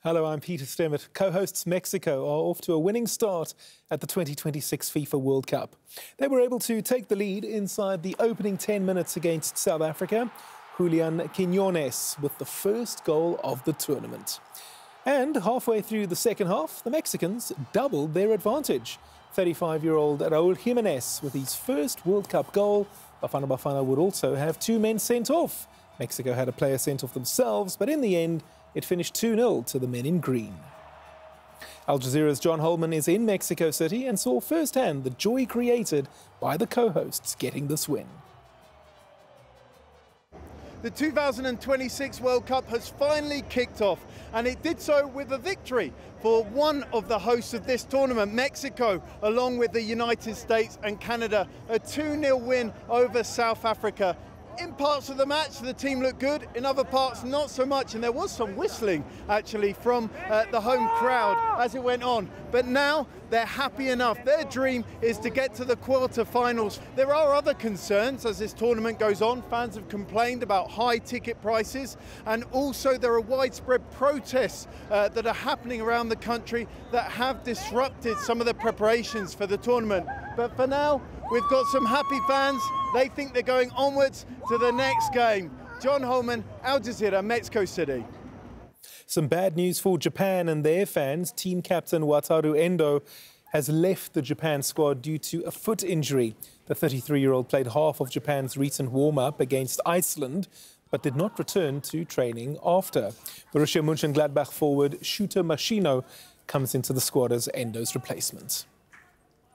Hello, I'm Peter Stemmert. Co-hosts Mexico are off to a winning start at the 2026 FIFA World Cup. They were able to take the lead inside the opening 10 minutes against South Africa. Julian Quiñones with the first goal of the tournament. And halfway through the second half, the Mexicans doubled their advantage. 35-year-old Raúl Jiménez with his first World Cup goal. Bafana Bafana would also have two men sent off. Mexico had a player sent off themselves, but in the end, it finished 2-0 to the men in green. Al Jazeera's John Holman is in Mexico City and saw firsthand the joy created by the co-hosts getting this win. The 2026 World Cup has finally kicked off, and it did so with a victory for one of the hosts of this tournament, Mexico, along with the United States and Canada. A 2-0 win over South Africa. In parts of the match, the team looked good. In other parts, not so much. And there was some whistling, actually, from the home crowd as it went on. But now they're happy enough. Their dream is to get to the quarter-finals. There are other concerns as this tournament goes on. Fans have complained about high ticket prices. And also there are widespread protests that are happening around the country that have disrupted some of the preparations for the tournament. But for now, we've got some happy fans. They think they're going onwards to the next game. John Holman, Al Jazeera, Mexico City. Some bad news for Japan and their fans. Team captain Wataru Endo has left the Japan squad due to a foot injury. The 33-year-old played half of Japan's recent warm-up against Iceland, but did not return to training after. Borussia Mönchengladbach forward Shuto Machino comes into the squad as Endo's replacement.